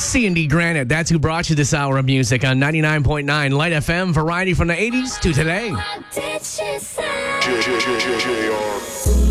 C&D Granite, that's who brought you this hour of music on 99.9 Light FM, variety from the 80s to today. What did she say?